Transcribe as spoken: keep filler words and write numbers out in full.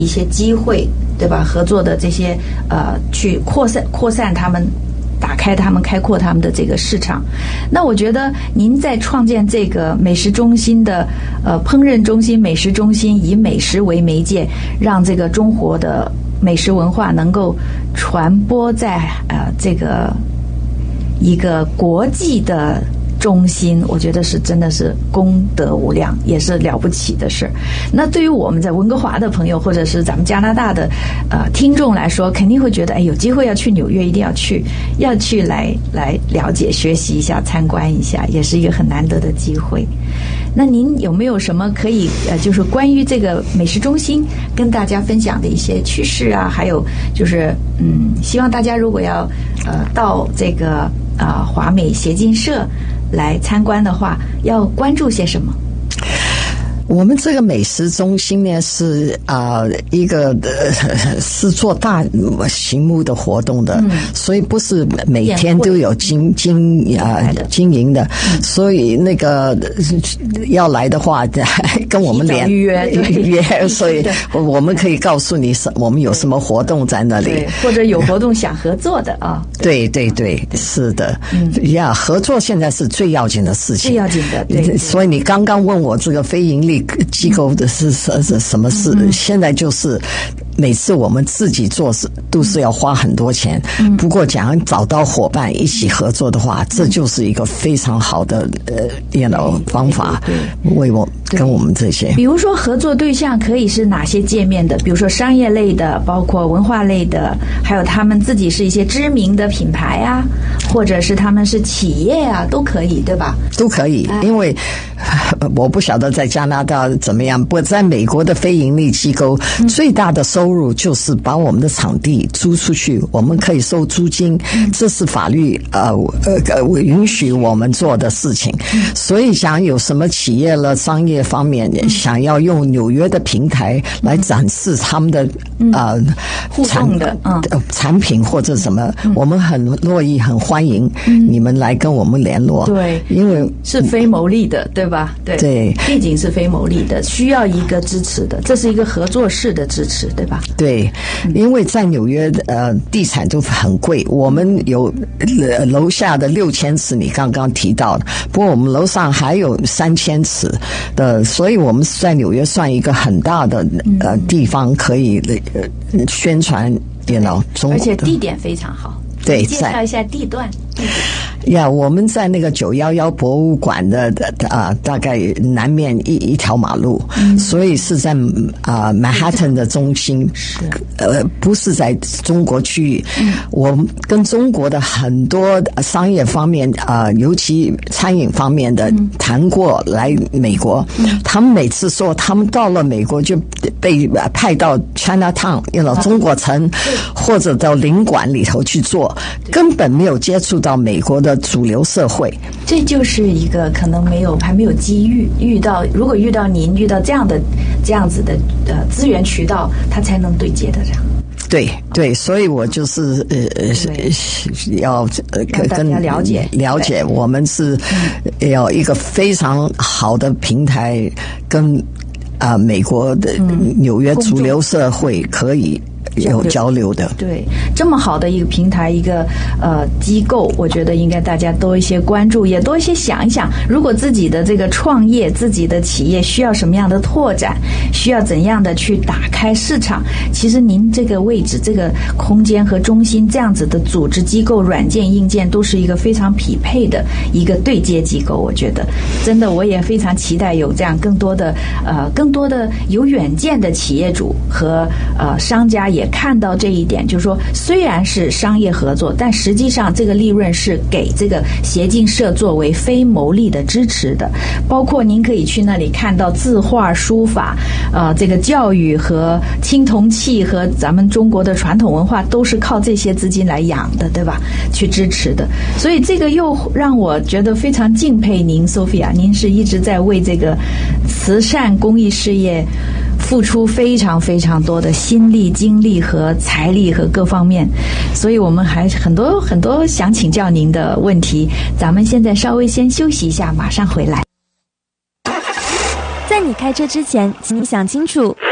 一些机会，对吧？合作的这些呃，去扩散扩散他们。打开他们，开阔他们的这个市场。那我觉得您在创建这个美食中心的呃烹饪中心、美食中心，以美食为媒介，让这个中国的美食文化能够传播在呃这个一个国际的中心，我觉得是真的是功德无量，也是了不起的事。那对于我们在温哥华的朋友，或者是咱们加拿大的呃听众来说，肯定会觉得，哎，有机会要去纽约，一定要去，要去来来了解、学习一下、参观一下，也是一个很难得的机会。那您有没有什么可以呃，就是关于这个美食中心跟大家分享的一些趋势啊？还有就是嗯，希望大家如果要呃到这个啊、呃、华美协进社来参观的话，要关注些什么？ 我们这个美食中心呢是啊、呃、一个、呃、是做大型目的活动的、嗯，所以不是每天都有经经啊、呃、经营的、嗯，所以那个要来的话跟我们联预约预约，所以我们可以告诉你什我们有什么活动在那里， 对，或者有活动想合作的啊。 对对对，对是的，嗯呀，合作现在是最要紧的事情， 最要紧的，对。对所以你刚刚问我这个非盈利机构的是什什么事、嗯？现在就是每次我们自己做事都是要花很多钱，嗯、不过假如找到伙伴一起合作的话，嗯、这就是一个非常好的呃电脑方法，为我跟我们这些。 比如说合作对象可以是哪些界面的？比如说商业类的，包括文化类的，还有他们自己是一些知名的品牌啊，或者是他们是企业啊，都可以，对吧？ 都可以，因为我不晓得在加拿大怎么样，不过在美国的非盈利机构、嗯、最大的收入就是把我们的场地租出去，我们可以收租金，嗯、这是法律呃呃允许我们做的事情。嗯、所以想有什么企业了商业方面、嗯、想要用纽约的平台来展示他们的、嗯、呃互动的、嗯、 产品或者什么、嗯，我们很乐意很欢迎你们来跟我们联络。 对， 因为是非牟利的，对吧？对， 对， 毕竟是非牟利的，需要一个支持的，这是一个合作式的支持，对吧？ 对，因为在纽约呃地产都很贵，我们有、呃、楼下的六千尺你刚刚提到的，不过我们楼上还有三千尺的，所以我们在纽约算一个很大的呃地方可以呃宣传电脑中国的， 而且地点非常好。 对， 介绍一下地段。 呀、yeah, 我们在那个九一一博物馆的啊，大概南面一一条马路，嗯、所以是在啊曼哈顿的中心， 是呃不是在中国区域。嗯、我跟中国的很多商业方面啊、呃，尤其餐饮方面的谈过来美国，嗯、他们每次说他们到了美国就被派到 Chinatown， you know, 中国城、啊、或者到领馆里头去做，根本没有接触到美国的主流社会。 这就是一个可能没有还没有机遇遇到，如果遇到您遇到这样的这样子的呃资源渠道，他才能对接的这样。 对对，所以我就是呃要呃跟大家了解了解，我们是要一个非常好的平台，跟啊、呃、美国的纽约主流社会可以有交流的。 对，这么好的一个平台，一个呃机构，我觉得应该大家多一些关注，也多一些想一想，如果自己的这个创业，自己的企业需要什么样的拓展，需要怎样的去打开市场，其实您这个位置、这个空间和中心这样子的组织机构、软件、硬件都是一个非常匹配的一个对接机构。我觉得真的，我也非常期待有这样更多的呃更多的有远见的企业主和呃商家也看到这一点，就是说虽然是商业合作，但实际上这个利润是给这个协进社作为非牟利的支持的，包括您可以去那里看到字画、书法，呃，这个教育和青铜器和咱们中国的传统文化都是靠这些资金来养的，对吧？去支持的，所以这个又让我觉得非常敬佩您 Sophia， 您是一直在为这个慈善公益事业付出非常非常多的心力、精力和财力和各方面，所以我们还很多很多想请教您的问题。咱们现在稍微先休息一下，马上回来。 在你开车之前，请你想清楚，